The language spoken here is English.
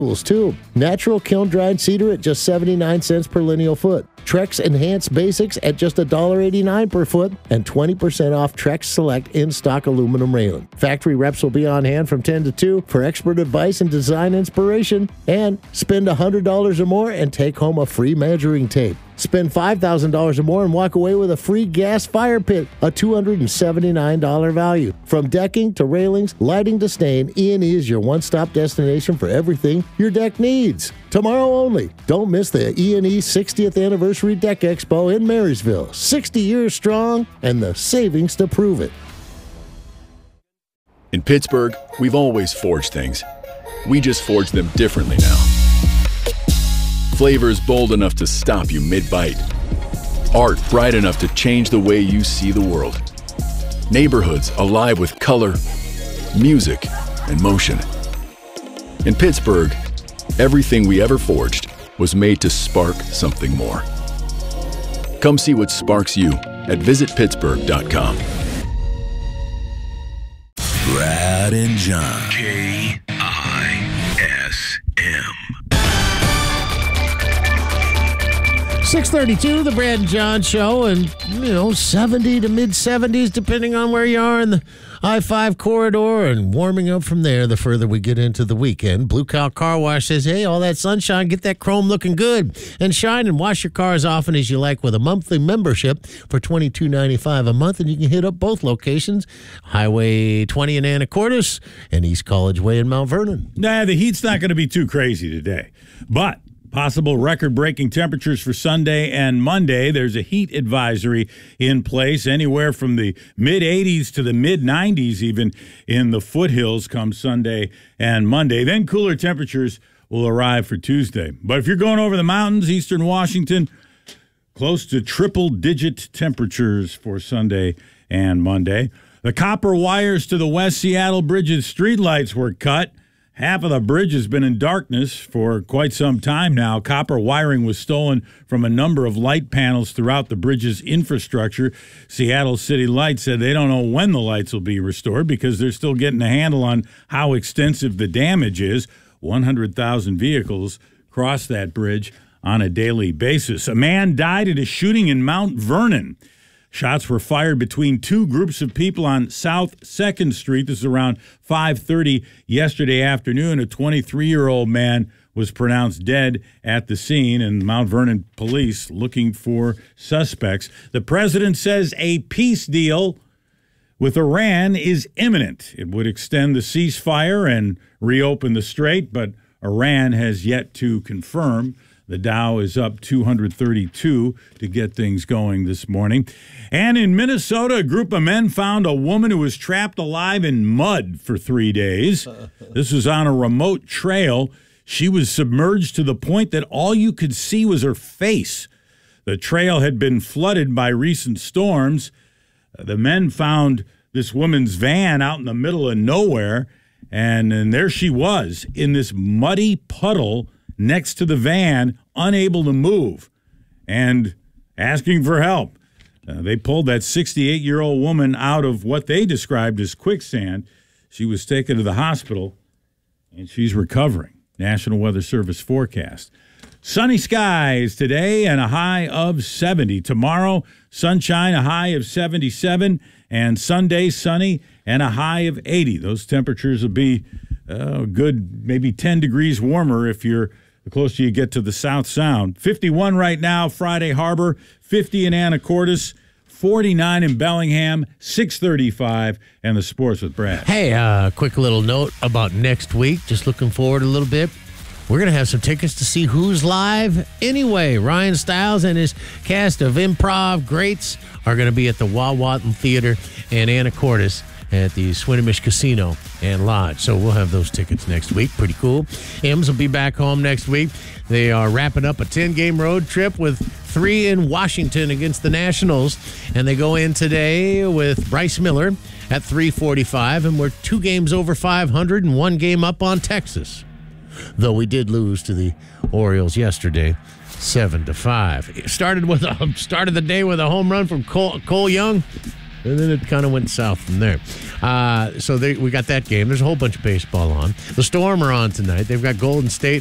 tools, too. Natural kiln-dried cedar at just 79 cents per lineal foot. Trex Enhanced Basics at just $1.89 per foot, and 20% off Trex Select in-stock aluminum railing. Factory reps will be on hand from 10 to 2 for expert advice and design inspiration. And spend $100 or more and take home a free measuring tape. Spend $5,000 or more and walk away with a free gas fire pit, a $279 value. From decking to railings, lighting to stain, E&E is your one-stop destination for everything your deck needs. Tomorrow only. Don't miss the E&E 60th Anniversary Deck Expo in Marysville. 60 years strong and the savings to prove it. In Pittsburgh, we've always forged things. We just forge them differently now. Flavors bold enough to stop you mid-bite. Art bright enough to change the way you see the world. Neighborhoods alive with color, music, and motion. In Pittsburgh, everything we ever forged was made to spark something more. Come see what sparks you at visitpittsburgh.com. Brad and John. KISM. 6:32, the Brad and John Show, and 70 to mid-70s, depending on where you are in the I-5 corridor, and warming up from there the further we get into the weekend. Blue Cow Car Wash says, hey, all that sunshine, get that chrome looking good and shine, and wash your car as often as you like with a monthly membership for $22.95 a month, and you can hit up both locations, Highway 20 in Anacortes and East College Way in Mount Vernon. Nah, the heat's not going to be too crazy today, but possible record-breaking temperatures for Sunday and Monday. There's a heat advisory in place, anywhere from the mid-80s to the mid-90s even in the foothills come Sunday and Monday. Then cooler temperatures will arrive for Tuesday. But if you're going over the mountains, eastern Washington, close to triple-digit temperatures for Sunday and Monday. The copper wires to the West Seattle Bridge's streetlights were cut. Half of the bridge has been in darkness for quite some time now. Copper wiring was stolen from a number of light panels throughout the bridge's infrastructure. Seattle City Lights said they don't know when the lights will be restored because they're still getting a handle on how extensive the damage is. 100,000 vehicles cross that bridge on a daily basis. A man died at a shooting in Mount Vernon. Shots were fired between two groups of people on South 2nd Street. This is around 5:30 yesterday afternoon. A 23-year-old man was pronounced dead at the scene, and Mount Vernon police looking for suspects. The president says a peace deal with Iran is imminent. It would extend the ceasefire and reopen the strait, but Iran has yet to confirm. The Dow is up 232 to get things going this morning. And in Minnesota, a group of men found a woman who was trapped alive in mud for 3 days. This was on a remote trail. She was submerged to the point that all you could see was her face. The trail had been flooded by recent storms. The men found this woman's van out in the middle of nowhere, and there she was in this muddy puddle next to the van, unable to move and asking for help. They pulled that 68-year-old woman out of what they described as quicksand. She was taken to the hospital, and she's recovering. National Weather Service forecast. Sunny skies today and a high of 70. Tomorrow, sunshine, a high of 77. And Sunday, sunny and a high of 80. Those temperatures will be good, maybe 10 degrees warmer if you're the closer you get to the South Sound. 51 right now, Friday Harbor, 50 in Anacortes, 49 in Bellingham, 635, and the sports with Brad. Hey, quick little note about next week. Just looking forward a little bit. We're going to have some tickets to see Who's Live Anyway. Ryan Stiles and his cast of improv greats are going to be at the Wahwatton Theater in Anacortes at the Swinomish Casino and Lodge. So we'll have those tickets next week. Pretty cool. Ems will be back home next week. They are wrapping up a 10-game road trip with 3 in Washington against the Nationals. And they go in today with Bryce Miller at 345. And we're 2 games over 500 and 1 game up on Texas. Though we did lose to the Orioles yesterday, 7-5. Started the day with a home run from Cole Young. And then it kind of went south from there. We got that game. There's a whole bunch of baseball on. The Storm are on tonight. They've got Golden State